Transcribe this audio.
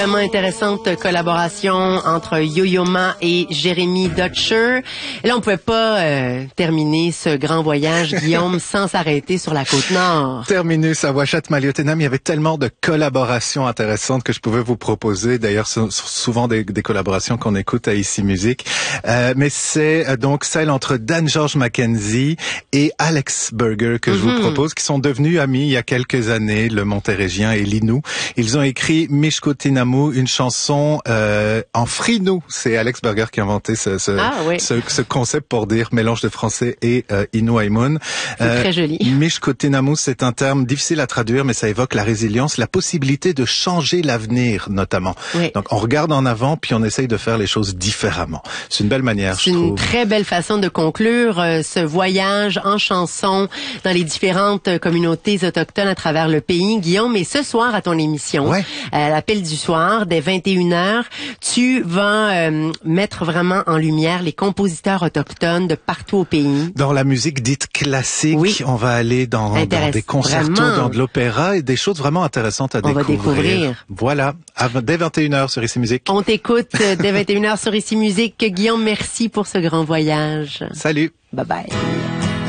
Vraiment intéressante collaboration entre Yo-Yo Ma et Jérémy Dutcher. Et là, on pouvait pas terminer ce grand voyage, Guillaume, sans s'arrêter sur la Côte-Nord. Terminus à Ouachat Maliotenam, il y avait tellement de collaborations intéressantes que je pouvais vous proposer. D'ailleurs, souvent des collaborations qu'on écoute à Ici Musique. Mais c'est donc celle entre Dan George Mackenzie et Alex Berger que je vous propose, qui sont devenus amis il y a quelques années, le Montéréggien et l'Inou. Ils ont écrit Mishkotinamu, une chanson en frinou. C'est Alex Berger qui a inventé ce concept pour dire mélange de français et Innu Aimun. C'est très joli. Mishkotinamu, c'est un terme difficile à traduire, mais ça évoque la résilience, la possibilité de changer l'avenir, notamment. Oui. Donc, on regarde en avant, puis on essaye de faire les choses différemment. C'est une belle manière, je trouve. C'est une très belle façon de conclure ce voyage en chanson dans les différentes communautés autochtones à travers le pays. Guillaume, et ce soir à ton émission, à l'appel du soir, dès 21h, tu vas mettre vraiment en lumière les compositeurs autochtones de partout au pays. Dans la musique dite classique, on va aller dans des concertos, dans de l'opéra et des choses vraiment intéressantes à découvrir. On va découvrir. Voilà, dès 21h sur Ici Musique. On t'écoute dès 21h sur Ici Musique. Guillaume, merci pour ce grand voyage. Salut. Bye bye.